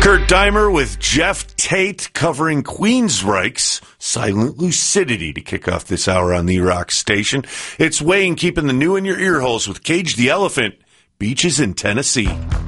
Kurt Deimer with Jeff Tate covering Queensryche's Silent Lucidity to kick off this hour on the Rock Station. It's Wayne keeping the new in your ear holes with Cage the Elephant, Beaches in Tennessee.